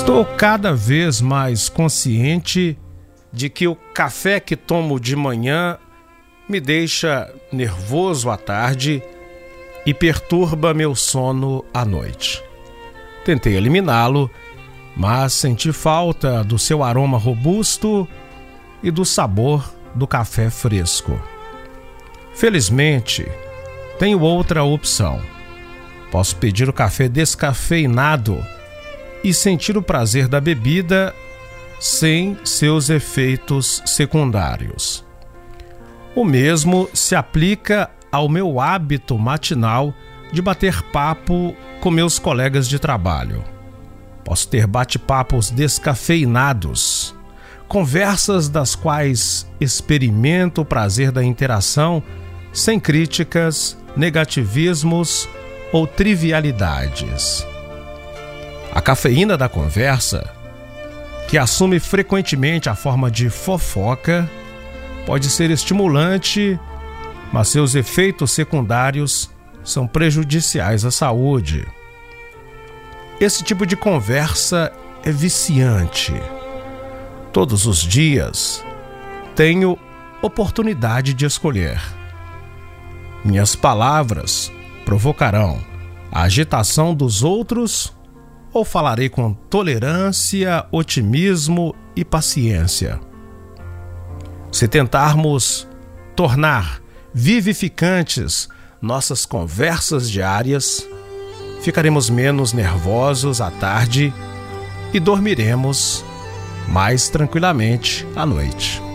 Estou cada vez mais consciente de que o café que tomo de manhã me deixa nervoso à tarde e perturba meu sono à noite. Tentei eliminá-lo, mas senti falta do seu aroma robusto e do sabor do café fresco. Felizmente, tenho outra opção. Posso pedir o café descafeinado e sentir o prazer da bebida sem seus efeitos secundários. O mesmo se aplica ao meu hábito matinal de bater papo com meus colegas de trabalho. Posso ter bate-papos descafeinados, conversas das quais experimento o prazer da interação sem críticas, negativismos ou trivialidades. A cafeína da conversa, que assume frequentemente a forma de fofoca, pode ser estimulante, mas seus efeitos secundários são prejudiciais à saúde. Esse tipo de conversa é viciante. Todos os dias tenho oportunidade de escolher. Minhas palavras provocarão a agitação dos outros ou falarei com tolerância, otimismo e paciência? Se tentarmos tornar vivificantes nossas conversas diárias, ficaremos menos nervosos à tarde e dormiremos mais tranquilamente à noite.